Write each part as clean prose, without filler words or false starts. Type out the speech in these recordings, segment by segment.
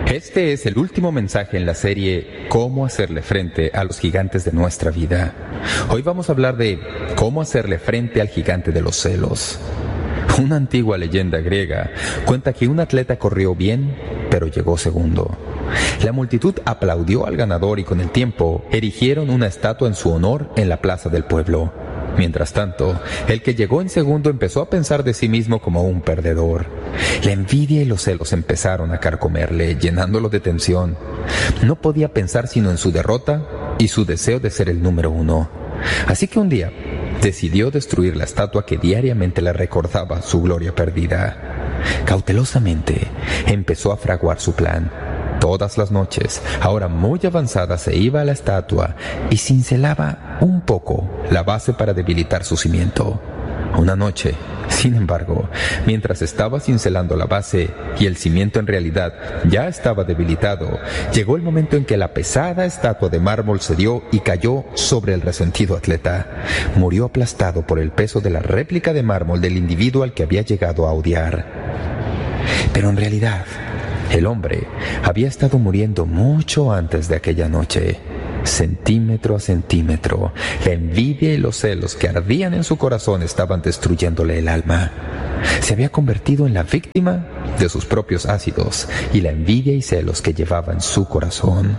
Este es el último mensaje en la serie Cómo hacerle frente a los gigantes de nuestra vida. Hoy vamos a hablar de cómo hacerle frente al gigante de los celos. Una antigua leyenda griega cuenta que un atleta corrió bien, pero llegó segundo. La multitud aplaudió al ganador y con el tiempo erigieron una estatua en su honor en la plaza del pueblo. Mientras tanto, el que llegó en segundo empezó a pensar de sí mismo como un perdedor. La envidia y los celos empezaron a carcomerle, llenándolo de tensión. No podía pensar sino en su derrota y su deseo de ser el número uno. Así que un día decidió destruir la estatua que diariamente le recordaba su gloria perdida. Cautelosamente empezó a fraguar su plan. Todas las noches, ahora muy avanzada, se iba a la estatua y cincelaba un poco la base para debilitar su cimiento. Una noche, sin embargo, mientras estaba cincelando la base y el cimiento en realidad ya estaba debilitado, llegó el momento en que la pesada estatua de mármol cedió y cayó sobre el resentido atleta. Murió aplastado por el peso de la réplica de mármol del individuo al que había llegado a odiar. Pero en realidad, el hombre había estado muriendo mucho antes de aquella noche. Centímetro a centímetro, la envidia y los celos que ardían en su corazón estaban destruyéndole el alma. Se había convertido en la víctima de sus propios ácidos y la envidia y celos que llevaba en su corazón.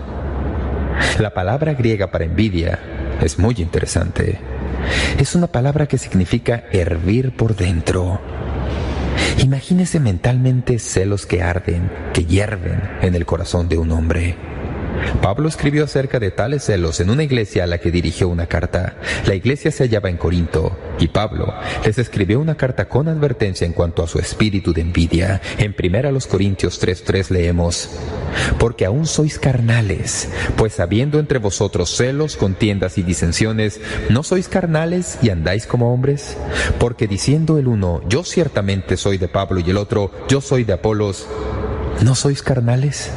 La palabra griega para envidia es muy interesante. Es una palabra que significa hervir por dentro. Imagínese mentalmente celos que arden, que hierven en el corazón de un hombre. Pablo escribió acerca de tales celos en una iglesia a la que dirigió una carta. La iglesia se hallaba en Corinto, y Pablo les escribió una carta con advertencia en cuanto a su espíritu de envidia. En 1 Corintios 3:3 leemos: «Porque aún sois carnales, pues habiendo entre vosotros celos, contiendas y disensiones, ¿no sois carnales y andáis como hombres? Porque diciendo el uno, yo ciertamente soy de Pablo, y el otro, yo soy de Apolos, ¿no sois carnales?».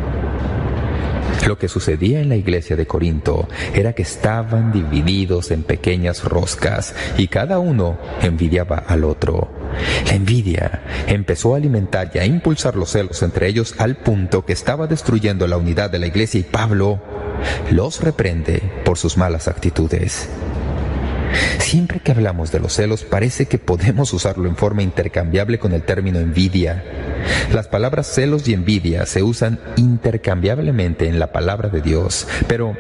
Lo que sucedía en la iglesia de Corinto era que estaban divididos en pequeñas roscas y cada uno envidiaba al otro. La envidia empezó a alimentar y a impulsar los celos entre ellos al punto que estaba destruyendo la unidad de la iglesia, y Pablo los reprende por sus malas actitudes. Siempre que hablamos de los celos, parece que podemos usarlo en forma intercambiable con el término envidia. Las palabras celos y envidia se usan intercambiablemente en la palabra de Dios, pero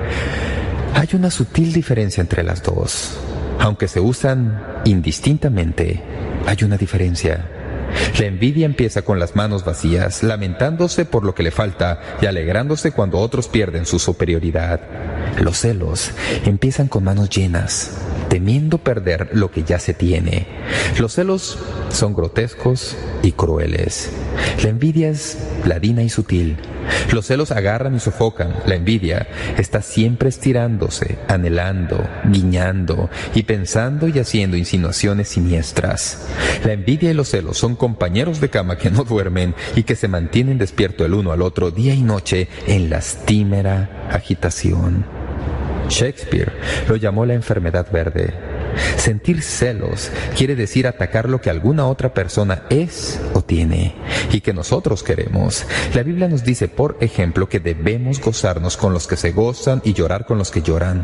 hay una sutil diferencia entre las dos. Aunque se usan indistintamente, hay una diferencia. La envidia empieza con las manos vacías, lamentándose por lo que le falta y alegrándose cuando otros pierden su superioridad. Los celos empiezan con manos llenas, temiendo perder lo que ya se tiene. Los celos son grotescos y crueles. La envidia es ladina y sutil. Los celos agarran y sofocan. La envidia está siempre estirándose, anhelando, guiñando y pensando y haciendo insinuaciones siniestras. La envidia y los celos son compañeros de cama que no duermen y que se mantienen despiertos el uno al otro día y noche en lastimera agitación. Shakespeare lo llamó la enfermedad verde. Sentir celos quiere decir atacar lo que alguna otra persona es o tiene y que nosotros queremos. La Biblia nos dice, por ejemplo, que debemos gozarnos con los que se gozan y llorar con los que lloran.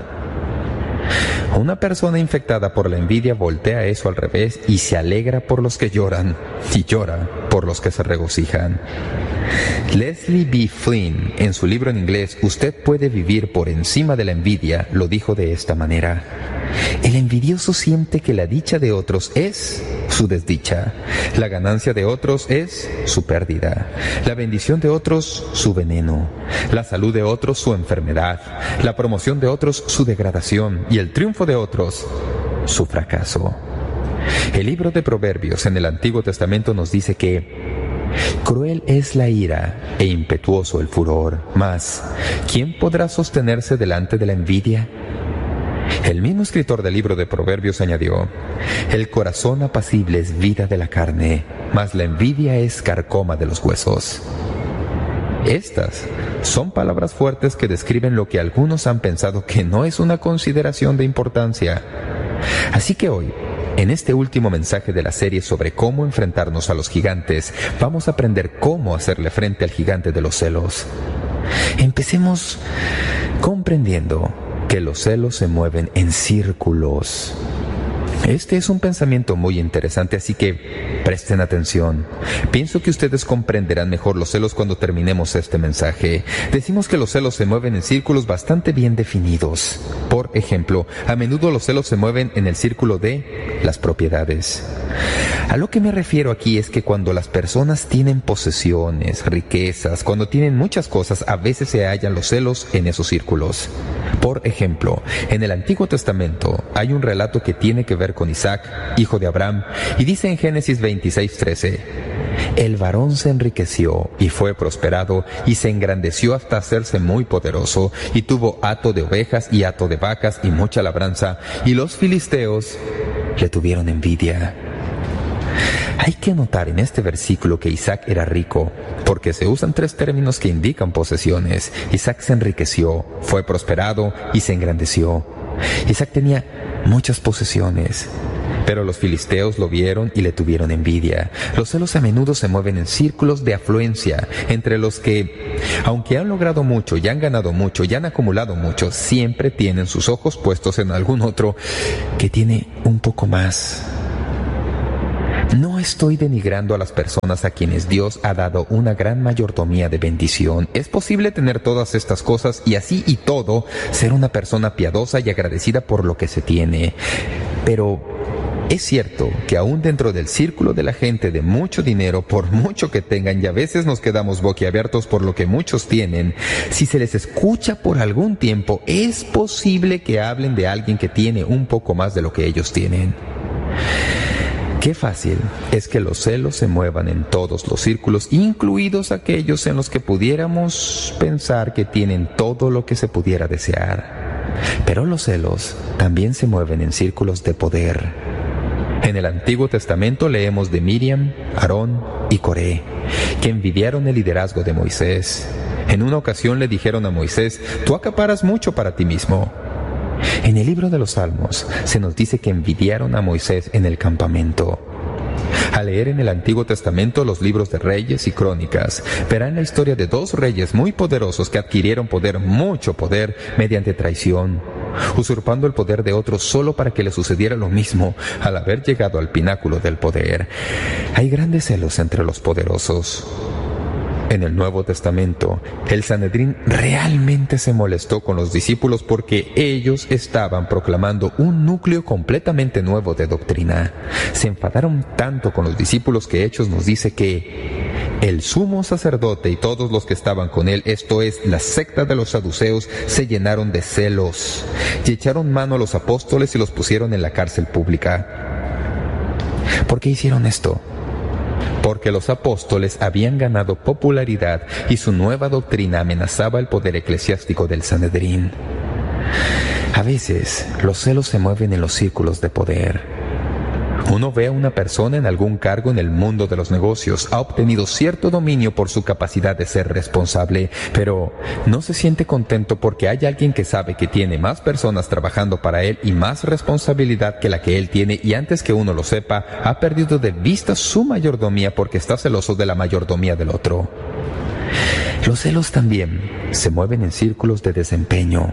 Una persona infectada por la envidia voltea eso al revés y se alegra por los que lloran y llora por los que se regocijan. Leslie B. Flynn, en su libro en inglés Usted puede vivir por encima de la envidia, lo dijo de esta manera: el envidioso siente que la dicha de otros es su desdicha, la ganancia de otros es su pérdida, la bendición de otros su veneno, la salud de otros su enfermedad, la promoción de otros su degradación y el triunfo de otros su fracaso. El libro de Proverbios en el Antiguo Testamento nos dice que cruel es la ira e impetuoso el furor, mas ¿quién podrá sostenerse delante de la envidia? El mismo escritor del libro de Proverbios añadió: el corazón apacible es vida de la carne, mas la envidia es carcoma de los huesos. Estas son palabras fuertes que describen lo que algunos han pensado que no es una consideración de importancia. Así que hoy en este último mensaje de la serie sobre cómo enfrentarnos a los gigantes, vamos a aprender cómo hacerle frente al gigante de los celos. Empecemos comprendiendo que los celos se mueven en círculos. Este es un pensamiento muy interesante, así que presten atención. Pienso que ustedes comprenderán mejor los celos cuando terminemos este mensaje. Decimos que los celos se mueven en círculos bastante bien definidos. Por ejemplo, a menudo los celos se mueven en el círculo de las propiedades. A lo que me refiero aquí es que cuando las personas tienen posesiones, riquezas, cuando tienen muchas cosas, a veces se hallan los celos en esos círculos. Por ejemplo, en el Antiguo Testamento hay un relato que tiene que ver con Isaac, hijo de Abraham, y dice en Génesis 26:13: el varón se enriqueció y fue prosperado y se engrandeció hasta hacerse muy poderoso, y tuvo hato de ovejas y hato de vacas y mucha labranza, y los filisteos le tuvieron envidia. Hay que notar en este versículo que Isaac era rico, porque se usan tres términos que indican posesiones. Isaac se enriqueció, fue prosperado y se engrandeció. Isaac tenía muchas posesiones, pero los filisteos lo vieron y le tuvieron envidia. Los celos a menudo se mueven en círculos de afluencia, entre los que, aunque han logrado mucho y han ganado mucho y han acumulado mucho, siempre tienen sus ojos puestos en algún otro que tiene un poco más. No estoy denigrando a las personas a quienes Dios ha dado una gran mayordomía de bendición. Es posible tener todas estas cosas y así y todo ser una persona piadosa y agradecida por lo que se tiene. Pero es cierto que aún dentro del círculo de la gente de mucho dinero, por mucho que tengan, y a veces nos quedamos boquiabiertos por lo que muchos tienen, si se les escucha por algún tiempo, es posible que hablen de alguien que tiene un poco más de lo que ellos tienen. Qué fácil es que los celos se muevan en todos los círculos, incluidos aquellos en los que pudiéramos pensar que tienen todo lo que se pudiera desear. Pero los celos también se mueven en círculos de poder. En el Antiguo Testamento leemos de Miriam, Aarón y Coré, que envidiaron el liderazgo de Moisés. En una ocasión le dijeron a Moisés: «Tú acaparas mucho para ti mismo». En el libro de los Salmos se nos dice que envidiaron a Moisés en el campamento. Al leer en el Antiguo Testamento los libros de Reyes y Crónicas, verán la historia de dos reyes muy poderosos que adquirieron poder, mucho poder, mediante traición, usurpando el poder de otros solo para que le sucediera lo mismo al haber llegado al pináculo del poder. Hay grandes celos entre los poderosos. En el Nuevo Testamento, el Sanedrín realmente se molestó con los discípulos porque ellos estaban proclamando un núcleo completamente nuevo de doctrina. Se enfadaron tanto con los discípulos que Hechos nos dice que el sumo sacerdote y todos los que estaban con él, esto es, la secta de los saduceos, se llenaron de celos y echaron mano a los apóstoles y los pusieron en la cárcel pública. ¿Por qué hicieron esto? Porque los apóstoles habían ganado popularidad y su nueva doctrina amenazaba el poder eclesiástico del Sanedrín. A veces, los celos se mueven en los círculos de poder. Uno ve a una persona en algún cargo en el mundo de los negocios, ha obtenido cierto dominio por su capacidad de ser responsable, pero no se siente contento porque hay alguien que sabe que tiene más personas trabajando para él y más responsabilidad que la que él tiene, y antes que uno lo sepa, ha perdido de vista su mayordomía porque está celoso de la mayordomía del otro. Los celos también se mueven en círculos de desempeño.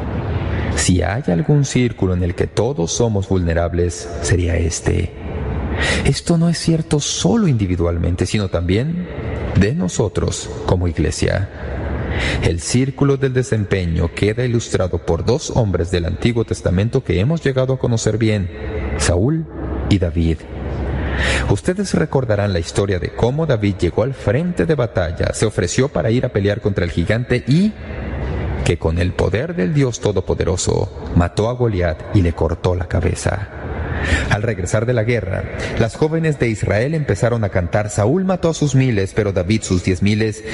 Si hay algún círculo en el que todos somos vulnerables, sería este. Esto no es cierto solo individualmente, sino también de nosotros como iglesia. El círculo del desempeño queda ilustrado por dos hombres del Antiguo Testamento que hemos llegado a conocer bien: Saúl y David. Ustedes recordarán la historia de cómo David llegó al frente de batalla, se ofreció para ir a pelear contra el gigante y que con el poder del Dios Todopoderoso mató a Goliat y le cortó la cabeza. Al regresar de la guerra, las jóvenes de Israel empezaron a cantar: Saúl mató a sus miles, pero David sus 10,000.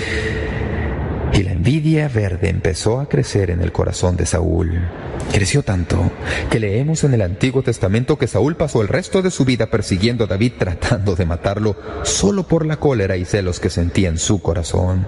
Y la envidia verde empezó a crecer en el corazón de Saúl. Creció tanto que leemos en el Antiguo Testamento que Saúl pasó el resto de su vida persiguiendo a David, tratando de matarlo solo por la cólera y celos que sentía en su corazón.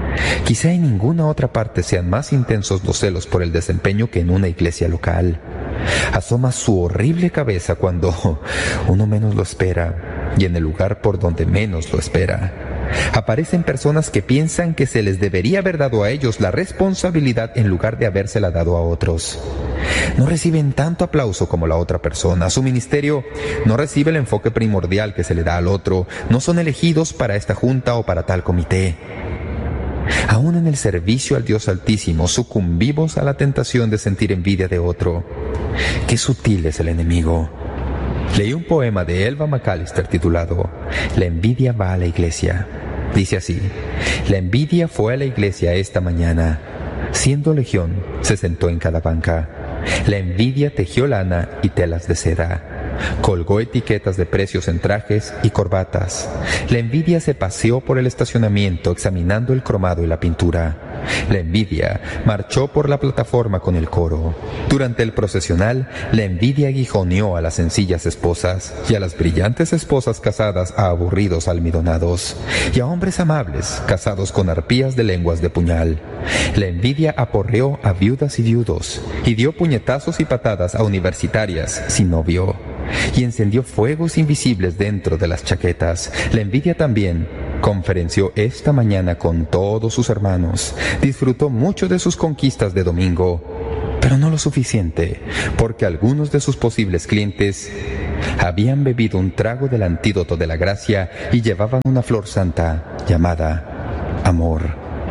Quizá en ninguna otra parte sean más intensos los celos por el desempeño que en una iglesia local. Asoma su horrible cabeza cuando uno menos lo espera y en el lugar por donde menos lo espera. Aparecen personas que piensan que se les debería haber dado a ellos la responsabilidad en lugar de habérsela dado a otros. No reciben tanto aplauso como la otra persona. Su ministerio no recibe el enfoque primordial que se le da al otro. No son elegidos para esta junta o para tal comité. Aún en el servicio al Dios Altísimo sucumbimos a la tentación de sentir envidia de otro. Qué sutil es el enemigo. Leí un poema de Elva McAllister titulado «La envidia va a la iglesia». Dice así: «La envidia fue a la iglesia esta mañana. Siendo legión, se sentó en cada banca. La envidia tejió lana y telas de seda. Colgó etiquetas de precios en trajes y corbatas. La envidia se paseó por el estacionamiento examinando el cromado y la pintura. La envidia marchó por la plataforma con el coro. Durante el procesional, la envidia aguijoneó a las sencillas esposas y a las brillantes esposas casadas a aburridos almidonados y a hombres amables casados con arpías de lenguas de puñal. La envidia aporreó a viudas y viudos y dio puñetazos y patadas a universitarias sin novio y encendió fuegos invisibles dentro de las chaquetas. La envidia también conferenció esta mañana con todos sus hermanos. Disfrutó mucho de sus conquistas de domingo, pero no lo suficiente, porque algunos de sus posibles clientes habían bebido un trago del antídoto de la gracia y llevaban una flor santa llamada amor.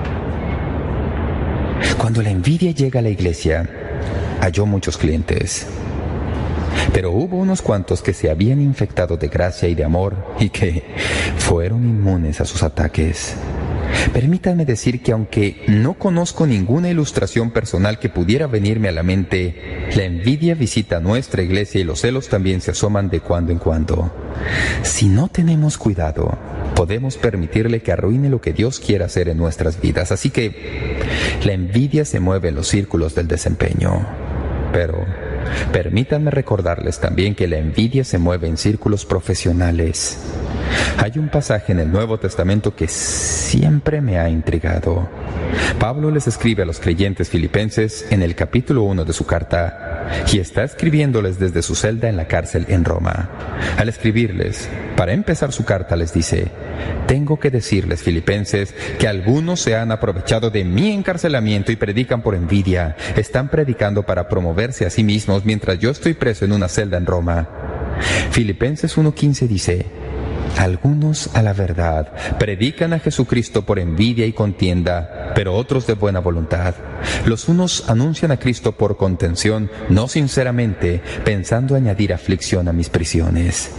Cuando la envidia llega a la iglesia, halló muchos clientes. Pero hubo unos cuantos que se habían infectado de gracia y de amor y que fueron inmunes a sus ataques. Permítanme decir que aunque no conozco ninguna ilustración personal que pudiera venirme a la mente, la envidia visita nuestra iglesia y los celos también se asoman de cuando en cuando. Si no tenemos cuidado, podemos permitirle que arruine lo que Dios quiera hacer en nuestras vidas. Así que la envidia se mueve en los círculos del desempeño. Pero permítanme recordarles también que la envidia se mueve en círculos profesionales. Hay un pasaje en el Nuevo Testamento que siempre me ha intrigado. Pablo les escribe a los creyentes filipenses en el capítulo 1 de su carta y está escribiéndoles desde su celda en la cárcel en Roma. Al escribirles, para empezar su carta les dice: «Tengo que decirles, filipenses, que algunos se han aprovechado de mi encarcelamiento y predican por envidia. Están predicando para promoverse a sí mismos mientras yo estoy preso en una celda en Roma». Filipenses 1:15 dice: «Algunos, a la verdad, predican a Jesucristo por envidia y contienda, pero otros de buena voluntad. Los unos anuncian a Cristo por contención, no sinceramente, pensando añadir aflicción a mis prisiones».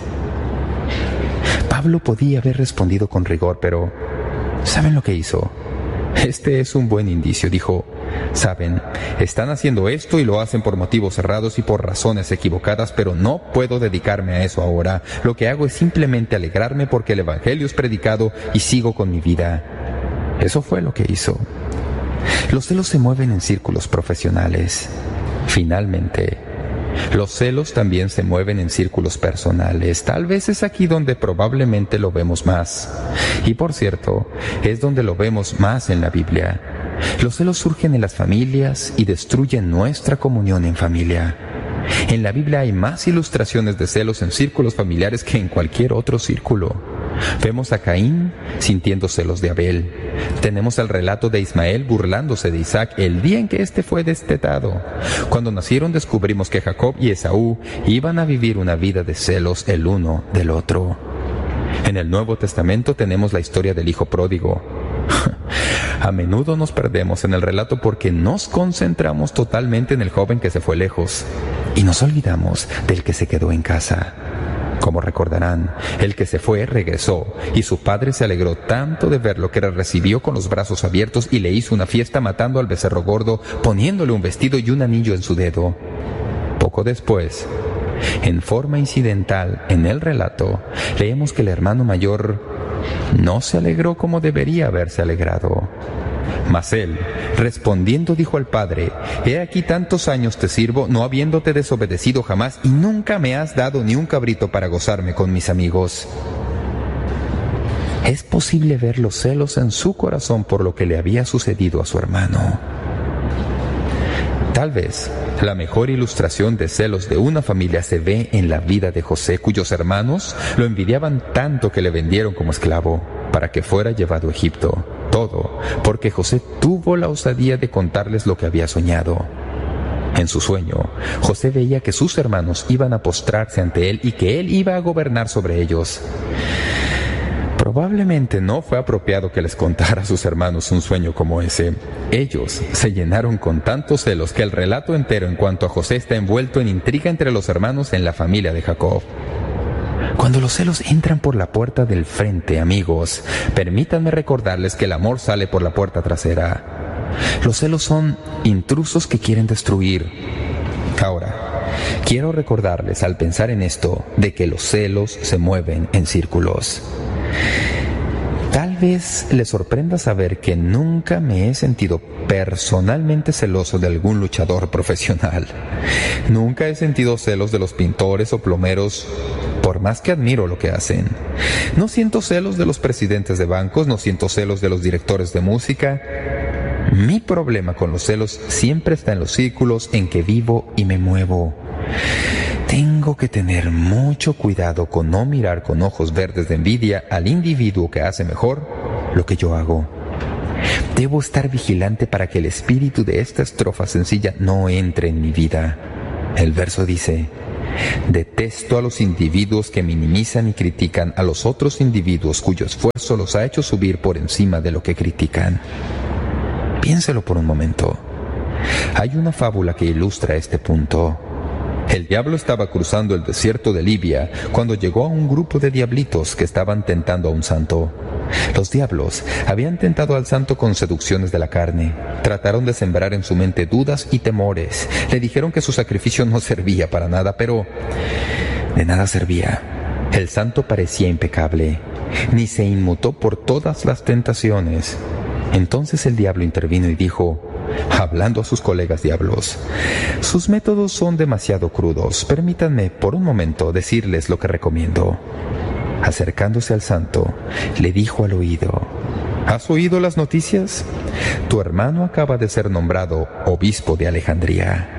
Pablo podía haber respondido con rigor, pero ¿saben lo que hizo? Este es un buen indicio. Dijo: «Saben, están haciendo esto y lo hacen por motivos errados y por razones equivocadas, pero no puedo dedicarme a eso ahora. Lo que hago es simplemente alegrarme porque el Evangelio es predicado y sigo con mi vida». Eso fue lo que hizo. Los celos se mueven en círculos profesionales. Finalmente, los celos también se mueven en círculos personales. Tal vez es aquí donde probablemente lo vemos más. Y por cierto, es donde lo vemos más en la Biblia. Los celos surgen en las familias y destruyen nuestra comunión en familia. En la Biblia hay más ilustraciones de celos en círculos familiares que en cualquier otro círculo. Vemos a Caín sintiendo celos de Abel. Tenemos el relato de Ismael burlándose de Isaac el día en que éste fue destetado. Cuando nacieron descubrimos que Jacob y Esaú iban a vivir una vida de celos el uno del otro. En el Nuevo Testamento tenemos la historia del hijo pródigo. A menudo nos perdemos en el relato porque nos concentramos totalmente en el joven que se fue lejos y nos olvidamos del que se quedó en casa. Como recordarán, el que se fue regresó y su padre se alegró tanto de verlo que le recibió con los brazos abiertos y le hizo una fiesta matando al becerro gordo, poniéndole un vestido y un anillo en su dedo. Poco después, en forma incidental en el relato, leemos que el hermano mayor no se alegró como debería haberse alegrado. Mas él, respondiendo, dijo al padre: «He aquí tantos años te sirvo, no habiéndote desobedecido jamás, y nunca me has dado ni un cabrito para gozarme con mis amigos». Es posible ver los celos en su corazón por lo que le había sucedido a su hermano. Tal vez la mejor ilustración de celos de una familia se ve en la vida de José, cuyos hermanos lo envidiaban tanto que le vendieron como esclavo para que fuera llevado a Egipto. Todo porque José tuvo la osadía de contarles lo que había soñado. En su sueño, José veía que sus hermanos iban a postrarse ante él y que él iba a gobernar sobre ellos. Probablemente no fue apropiado que les contara a sus hermanos un sueño como ese. Ellos se llenaron con tantos celos que el relato entero en cuanto a José está envuelto en intriga entre los hermanos en la familia de Jacob. Cuando los celos entran por la puerta del frente, amigos, permítanme recordarles que el amor sale por la puerta trasera. Los celos son intrusos que quieren destruir. Ahora, quiero recordarles al pensar en esto de que los celos se mueven en círculos. Tal vez les sorprenda saber que nunca me he sentido personalmente celoso de algún luchador profesional. Nunca he sentido celos de los pintores o plomeros, por más que admiro lo que hacen. No siento celos de los presidentes de bancos, no siento celos de los directores de música. Mi problema con los celos siempre está en los círculos en que vivo y me muevo. Tengo que tener mucho cuidado con no mirar con ojos verdes de envidia al individuo que hace mejor lo que yo hago. Debo estar vigilante para que el espíritu de esta estrofa sencilla no entre en mi vida. El verso dice: detesto a los individuos que minimizan y critican a los otros individuos cuyo esfuerzo los ha hecho subir por encima de lo que critican. Piénselo por un momento. Hay una fábula que ilustra este punto. El diablo estaba cruzando el desierto de Libia cuando llegó a un grupo de diablitos que estaban tentando a un santo. Los diablos habían tentado al santo con seducciones de la carne. Trataron de sembrar en su mente dudas y temores. Le dijeron que su sacrificio no servía para nada, pero de nada servía. El santo parecía impecable, ni se inmutó por todas las tentaciones. Entonces el diablo intervino y dijo, hablando a sus colegas diablos: sus métodos son demasiado crudos. Permítanme por un momento decirles lo que recomiendo. Acercándose al santo, le dijo al oído: ¿has oído las noticias? Tu hermano acaba de ser nombrado obispo de Alejandría.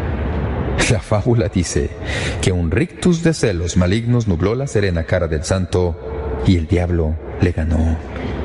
La fábula dice que un rictus de celos malignos nubló la serena cara del santo y el diablo le ganó.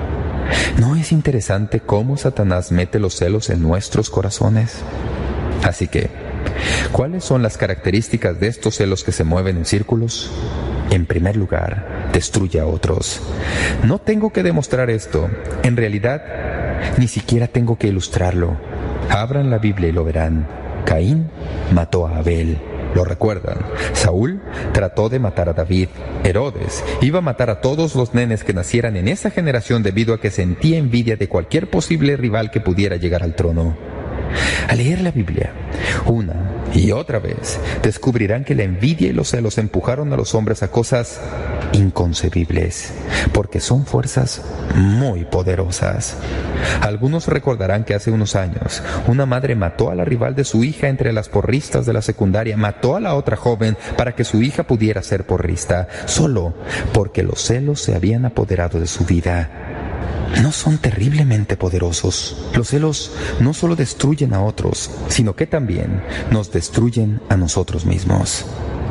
¿No es interesante cómo Satanás mete los celos en nuestros corazones? Así que, ¿cuáles son las características de estos celos que se mueven en círculos? En primer lugar, destruye a otros. No tengo que demostrar esto. En realidad, ni siquiera tengo que ilustrarlo. Abran la Biblia y lo verán. Caín mató a Abel. ¿Lo recuerdan? Saúl trató de matar a David. Herodes iba a matar a todos los nenes que nacieran en esa generación debido a que sentía envidia de cualquier posible rival que pudiera llegar al trono. Al leer la Biblia una y otra vez, descubrirán que la envidia y los celos empujaron a los hombres a cosas inconcebibles, porque son fuerzas muy poderosas. Algunos recordarán que hace unos años una madre mató a la rival de su hija entre las porristas de la secundaria, mató a la otra joven para que su hija pudiera ser porrista, solo porque los celos se habían apoderado de su vida. ¿No son terriblemente poderosos? Los celos no solo destruyen a otros, sino que también nos destruyen a nosotros mismos.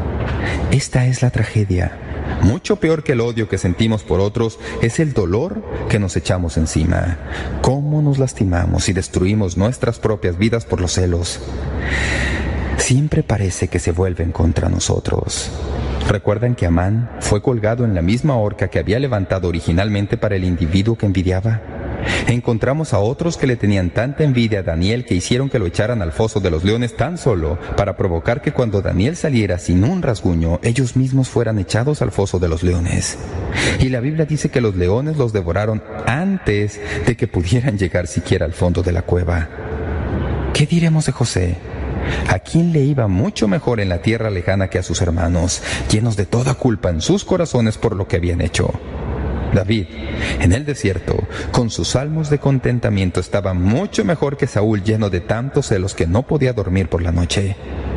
Esta es la tragedia. Mucho peor que el odio que sentimos por otros es el dolor que nos echamos encima. Cómo nos lastimamos y destruimos nuestras propias vidas por los celos. Siempre parece que se vuelven contra nosotros. ¿Recuerdan que Amán fue colgado en la misma horca que había levantado originalmente para el individuo que envidiaba? Encontramos a otros que le tenían tanta envidia a Daniel que hicieron que lo echaran al foso de los leones tan solo para provocar que cuando Daniel saliera sin un rasguño, ellos mismos fueran echados al foso de los leones. Y la Biblia dice que los leones los devoraron antes de que pudieran llegar siquiera al fondo de la cueva. ¿Qué diremos de José? ¿A quién le iba mucho mejor en la tierra lejana que a sus hermanos, llenos de toda culpa en sus corazones por lo que habían hecho? David, en el desierto, con sus salmos de contentamiento, estaba mucho mejor que Saúl, lleno de tantos celos que no podía dormir por la noche.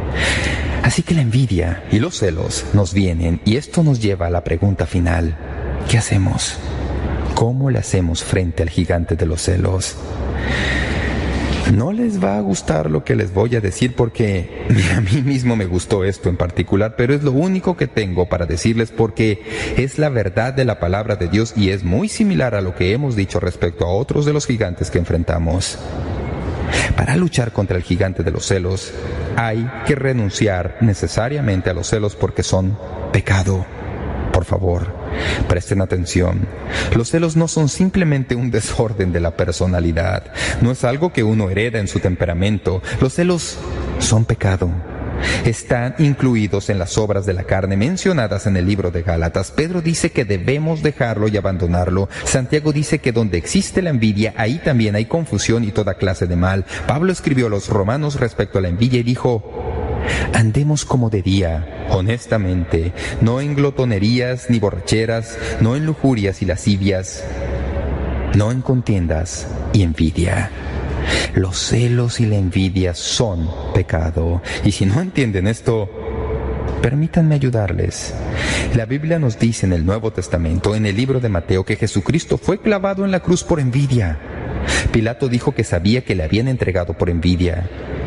Así que la envidia y los celos nos vienen, y esto nos lleva a la pregunta final: ¿qué hacemos? ¿Cómo le hacemos frente al gigante de los celos? No les va a gustar lo que les voy a decir porque a mí mismo me gustó esto en particular, pero es lo único que tengo para decirles porque es la verdad de la palabra de Dios y es muy similar a lo que hemos dicho respecto a otros de los gigantes que enfrentamos. Para luchar contra el gigante de los celos, hay que renunciar necesariamente a los celos porque son pecado. Por favor, presten atención. Los celos no son simplemente un desorden de la personalidad. No es algo que uno hereda en su temperamento. Los celos son pecado. Están incluidos en las obras de la carne mencionadas en el libro de Gálatas. Pedro dice que debemos dejarlo y abandonarlo. Santiago dice que donde existe la envidia, ahí también hay confusión y toda clase de mal. Pablo escribió a los romanos respecto a la envidia y dijo: andemos como de día, honestamente, no en glotonerías ni borracheras, no en lujurias y lascivias, no en contiendas y envidia. Los celos y la envidia son pecado. Y si no entienden esto, permítanme ayudarles. La Biblia nos dice en el Nuevo Testamento, en el libro de Mateo, que Jesucristo fue clavado en la cruz por envidia. Pilato dijo que sabía que le habían entregado por envidia.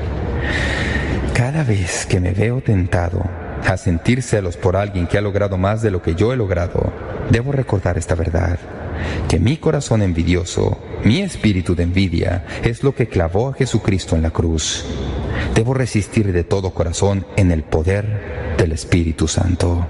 Cada vez que me veo tentado a sentir celos por alguien que ha logrado más de lo que yo he logrado, debo recordar esta verdad, que mi corazón envidioso, mi espíritu de envidia, es lo que clavó a Jesucristo en la cruz. Debo resistir de todo corazón en el poder del Espíritu Santo.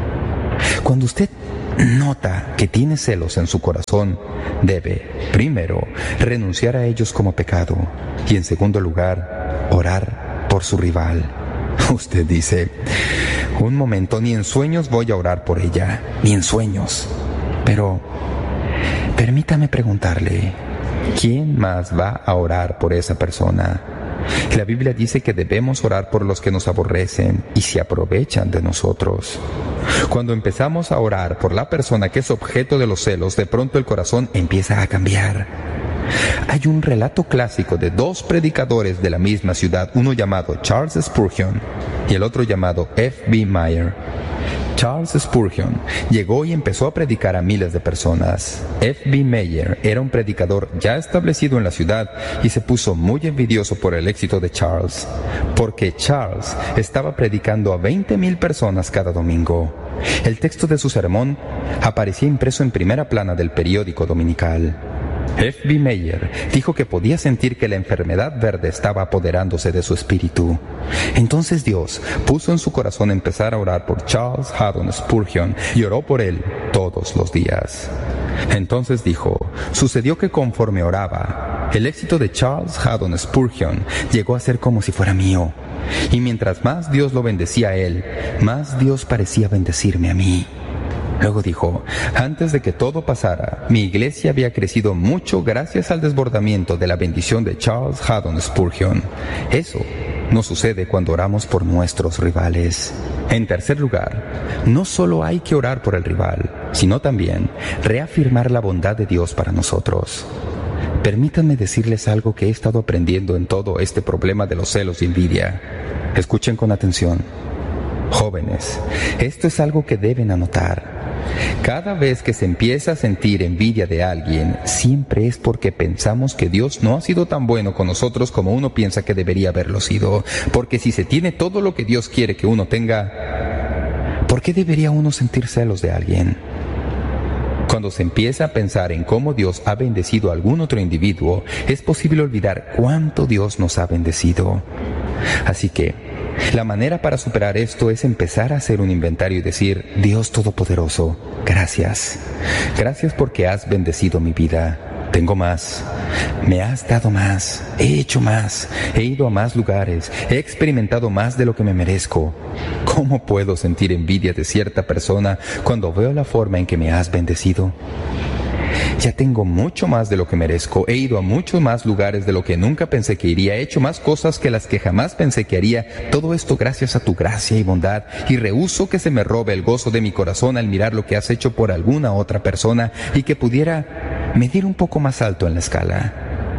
Cuando usted nota que tiene celos en su corazón, debe, primero, renunciar a ellos como pecado y, en segundo lugar, orar por su rival. Usted dice: un momento, ni en sueños voy a orar por ella, ni en sueños. Pero permítame preguntarle, ¿quién más va a orar por esa persona? La Biblia dice que debemos orar por los que nos aborrecen y se aprovechan de nosotros. Cuando empezamos a orar por la persona que es objeto de los celos, de pronto el corazón empieza a cambiar. Hay un relato clásico de dos predicadores de la misma ciudad, uno llamado Charles Spurgeon y el otro llamado F.B. Meyer. Charles Spurgeon llegó y empezó a predicar a miles de personas. F.B. Meyer era un predicador ya establecido en la ciudad y se puso muy envidioso por el éxito de Charles, porque Charles estaba predicando a 20,000 personas cada domingo. El texto de su sermón aparecía impreso en primera plana del periódico dominical. F.B. Meyer dijo que podía sentir que la enfermedad verde estaba apoderándose de su espíritu. Entonces Dios puso en su corazón empezar a orar por Charles Haddon Spurgeon y oró por él todos los días. Entonces dijo: sucedió que conforme oraba, el éxito de Charles Haddon Spurgeon llegó a ser como si fuera mío. Y mientras más Dios lo bendecía a él, más Dios parecía bendecirme a mí. Luego dijo: antes de que todo pasara, mi iglesia había crecido mucho gracias al desbordamiento de la bendición de Charles Haddon Spurgeon. Eso no sucede cuando oramos por nuestros rivales. En tercer lugar, no solo hay que orar por el rival, sino también reafirmar la bondad de Dios para nosotros. Permítanme decirles algo que he estado aprendiendo en todo este problema de los celos y envidia. Escuchen con atención. Jóvenes, esto es algo que deben anotar. Cada vez que se empieza a sentir envidia de alguien, siempre es porque pensamos que Dios no ha sido tan bueno con nosotros como uno piensa que debería haberlo sido. Porque si se tiene todo lo que Dios quiere que uno tenga, ¿por qué debería uno sentir celos de alguien? Cuando se empieza a pensar en cómo Dios ha bendecido a algún otro individuo, es posible olvidar cuánto Dios nos ha bendecido. Así que la manera para superar esto es empezar a hacer un inventario y decir: Dios Todopoderoso, gracias. Gracias porque has bendecido mi vida. Tengo más. Me has dado más. He hecho más. He ido a más lugares. He experimentado más de lo que me merezco. ¿Cómo puedo sentir envidia de cierta persona cuando veo la forma en que me has bendecido? Ya tengo mucho más de lo que merezco. He ido a muchos más lugares de lo que nunca pensé que iría. He hecho más cosas que las que jamás pensé que haría. Todo esto gracias a tu gracia y bondad. Y rehúso que se me robe el gozo de mi corazón al mirar lo que has hecho por alguna otra persona y que pudiera medir un poco más alto en la escala.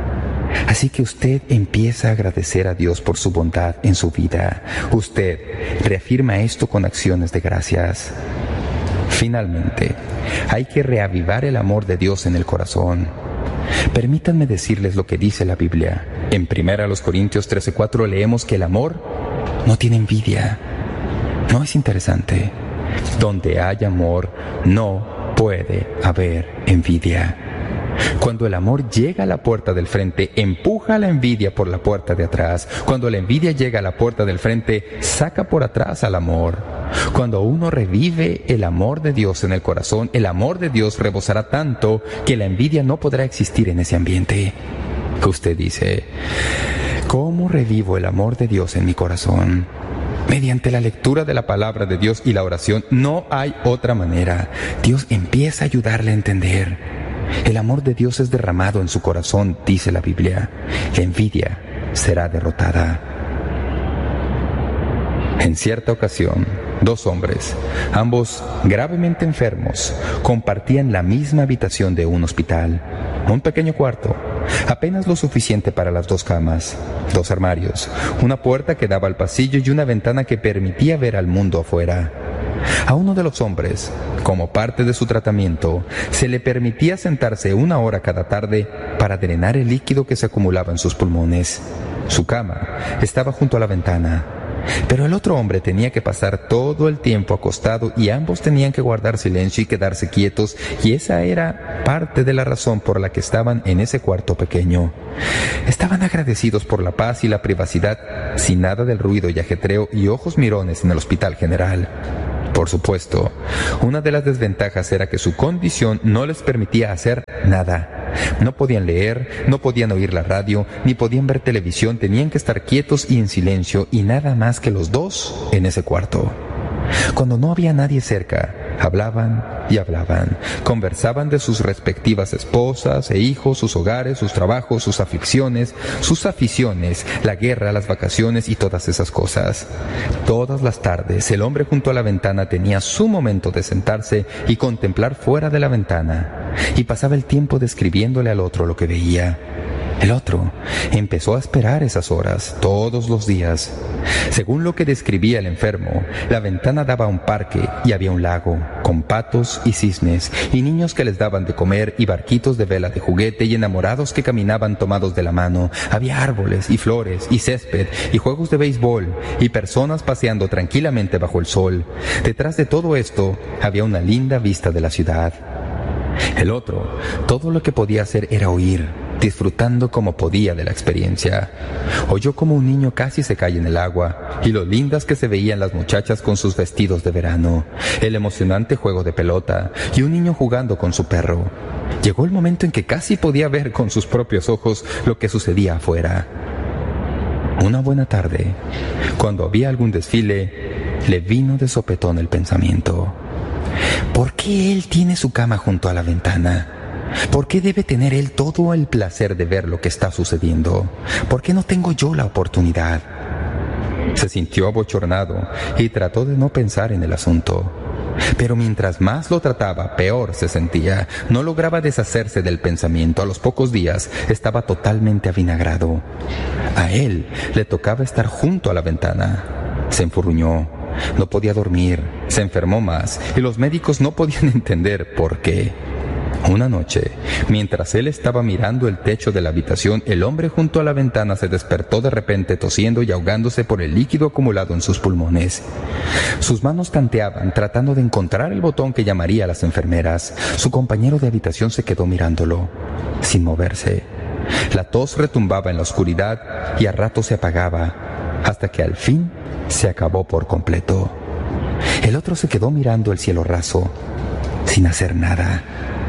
Así que usted empieza a agradecer a Dios por su bondad en su vida. Usted reafirma esto con acciones de gracias. Finalmente, hay que reavivar el amor de Dios en el corazón. Permítanme decirles lo que dice la Biblia. En 1 Corintios 13:4 leemos que el amor no tiene envidia. ¿No es interesante? Donde hay amor, no puede haber envidia. Cuando el amor llega a la puerta del frente, empuja a la envidia por la puerta de atrás. Cuando la envidia llega a la puerta del frente, saca por atrás al amor. Cuando uno revive el amor de Dios en el corazón, el amor de Dios rebosará tanto que la envidia no podrá existir en ese ambiente. Usted dice, ¿cómo revivo el amor de Dios en mi corazón? Mediante la lectura de la palabra de Dios y la oración. No hay otra manera. Dios empieza a ayudarle a entender. El amor de Dios es derramado en su corazón, dice la Biblia. La envidia será derrotada. En cierta ocasión, 2 hombres, ambos gravemente enfermos, compartían la misma habitación de un hospital. Un pequeño cuarto, apenas lo suficiente para las 2 camas, 2 armarios, una puerta que daba al pasillo y una ventana que permitía ver al mundo afuera. A uno de los hombres, como parte de su tratamiento, se le permitía sentarse 1 hora cada tarde para drenar el líquido que se acumulaba en sus pulmones. Su cama estaba junto a la ventana, pero el otro hombre tenía que pasar todo el tiempo acostado y ambos tenían que guardar silencio y quedarse quietos, y esa era parte de la razón por la que estaban en ese cuarto pequeño. Estaban agradecidos por la paz y la privacidad, sin nada del ruido y ajetreo y ojos mirones en el hospital general. Por supuesto, una de las desventajas era que su condición no les permitía hacer nada. No podían leer, no podían oír la radio, ni podían ver televisión. Tenían que estar quietos y en silencio, y nada más que los 2 en ese cuarto. Cuando no había nadie cerca, hablaban y hablaban. Conversaban de sus respectivas esposas e hijos, sus hogares, sus trabajos, sus aflicciones, sus aficiones, la guerra, las vacaciones y todas esas cosas. Todas las tardes, el hombre junto a la ventana tenía su momento de sentarse y contemplar fuera de la ventana, y pasaba el tiempo describiéndole al otro lo que veía. El otro empezó a esperar esas horas todos los días. Según lo que describía el enfermo, la ventana daba a un parque y había un lago con patos y cisnes y niños que les daban de comer y barquitos de vela de juguete y enamorados que caminaban tomados de la mano. Había árboles y flores y césped y juegos de béisbol y personas paseando tranquilamente bajo el sol. Detrás de todo esto había una linda vista de la ciudad. El otro, todo lo que podía hacer era oír, disfrutando como podía de la experiencia. Oyó como un niño casi se cae en el agua, y lo lindas que se veían las muchachas con sus vestidos de verano, el emocionante juego de pelota, y un niño jugando con su perro. Llegó el momento en que casi podía ver con sus propios ojos lo que sucedía afuera. Una buena tarde, cuando había algún desfile, le vino de sopetón el pensamiento: ¿por qué él tiene su cama junto a la ventana? ¿Por qué debe tener él todo el placer de ver lo que está sucediendo? ¿Por qué no tengo yo la oportunidad? Se sintió abochornado y trató de no pensar en el asunto. Pero mientras más lo trataba, peor se sentía. No lograba deshacerse del pensamiento. A los pocos días estaba totalmente avinagrado. A él le tocaba estar junto a la ventana. Se enfurruñó. No podía dormir. Se enfermó más y los médicos no podían entender por qué. Una noche, mientras él estaba mirando el techo de la habitación, el hombre junto a la ventana se despertó de repente tosiendo y ahogándose por el líquido acumulado en sus pulmones. Sus manos tanteaban, tratando de encontrar el botón que llamaría a las enfermeras. Su compañero de habitación se quedó mirándolo, sin moverse. La tos retumbaba en la oscuridad y a ratos se apagaba, hasta que al fin se acabó por completo. El otro se quedó mirando el cielo raso, sin hacer nada.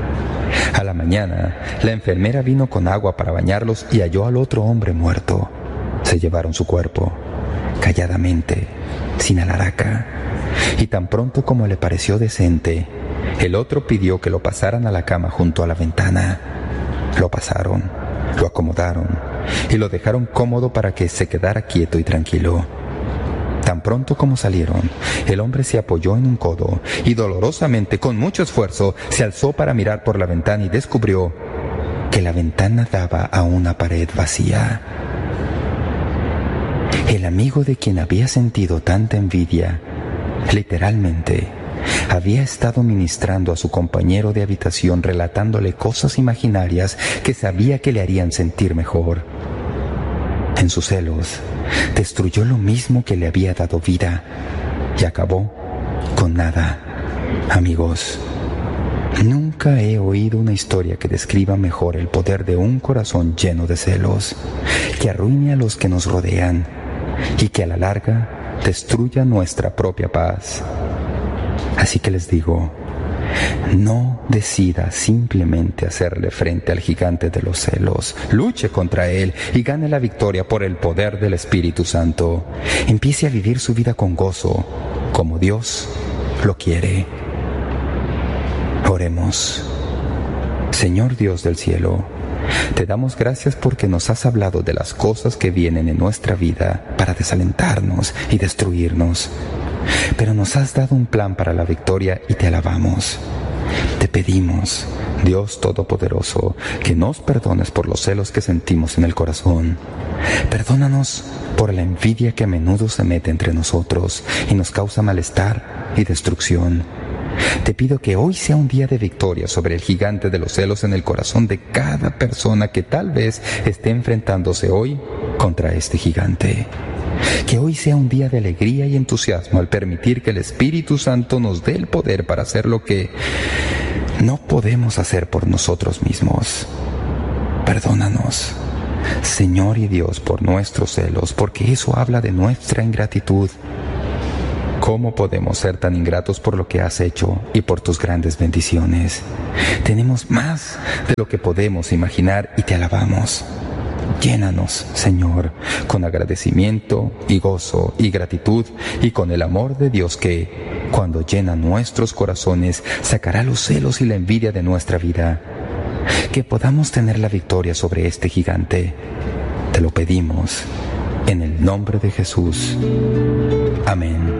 A la mañana, la enfermera vino con agua para bañarlos y halló al otro hombre muerto. Se llevaron su cuerpo, calladamente, sin alaraca, y tan pronto como le pareció decente, el otro pidió que lo pasaran a la cama junto a la ventana. Lo pasaron, lo acomodaron y lo dejaron cómodo para que se quedara quieto y tranquilo. Tan pronto como salieron, el hombre se apoyó en un codo y dolorosamente, con mucho esfuerzo, se alzó para mirar por la ventana y descubrió que la ventana daba a una pared vacía. El amigo de quien había sentido tanta envidia, literalmente, Había estado ministrando a su compañero de habitación, relatándole cosas imaginarias que sabía que le harían sentir mejor. En sus celos, destruyó lo mismo que le había dado vida y acabó con nada. Amigos, nunca he oído una historia que describa mejor el poder de un corazón lleno de celos, que arruine a los que nos rodean y que a la larga destruya nuestra propia paz. Así que les digo, no decida simplemente hacerle frente al gigante de los celos. Luche contra él y gane la victoria por el poder del Espíritu Santo. Empiece a vivir su vida con gozo, como Dios lo quiere. Oremos. Señor Dios del cielo, te damos gracias porque nos has hablado de las cosas que vienen en nuestra vida para desalentarnos y destruirnos. Pero nos has dado un plan para la victoria y te alabamos. Te pedimos, Dios Todopoderoso, que nos perdones por los celos que sentimos en el corazón. Perdónanos por la envidia que a menudo se mete entre nosotros y nos causa malestar y destrucción. Te pido que hoy sea un día de victoria sobre el gigante de los celos en el corazón de cada persona que tal vez esté enfrentándose hoy contra este gigante. Que hoy sea un día de alegría y entusiasmo al permitir que el Espíritu Santo nos dé el poder para hacer lo que no podemos hacer por nosotros mismos. Perdónanos, Señor y Dios, por nuestros celos, porque eso habla de nuestra ingratitud. ¿Cómo podemos ser tan ingratos por lo que has hecho y por tus grandes bendiciones? Tenemos más de lo que podemos imaginar y te alabamos. Llénanos, Señor, con agradecimiento y gozo y gratitud y con el amor de Dios que, cuando llena nuestros corazones, sacará los celos y la envidia de nuestra vida. Que podamos tener la victoria sobre este gigante. Te lo pedimos en el nombre de Jesús. Amén.